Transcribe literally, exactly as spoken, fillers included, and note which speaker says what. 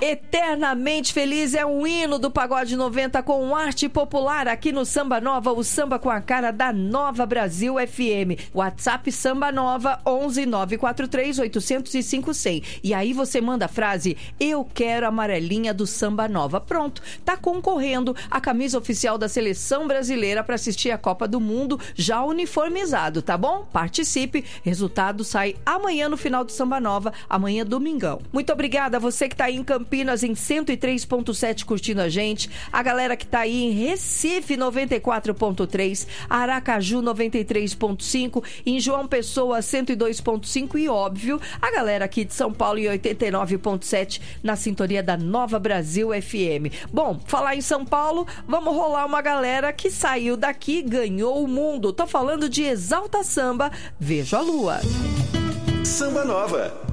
Speaker 1: Eternamente Feliz é um hino do Pagode noventa com arte popular aqui no Samba Nova, o samba com a cara da Nova Brasil F M. WhatsApp Samba Nova onze nove quatro três oito zero cinco cem. E aí você manda a frase: eu quero a amarelinha do Samba Nova. Pronto, tá concorrendo a camisa oficial da Seleção Brasileira para assistir a Copa do Mundo já uniformizado, tá bom? Participe, resultado sai amanhã no final do Samba Nova, amanhã domingão. Muito obrigada a você que tá aí em Campinas em cento e três ponto sete curtindo a gente, a galera que tá aí em Recife noventa e quatro ponto três, Aracaju noventa e três ponto cinco, em João Pessoa cento e dois ponto cinco e óbvio, a galera aqui de São Paulo em oitenta e nove ponto sete na sintonia da Nova Brasil F M. Bom, falar em São Paulo, vamos rolar uma galera que saiu daqui e ganhou o mundo. Tô falando de Exalta Samba, Vejo a Lua.
Speaker 2: Samba Nova.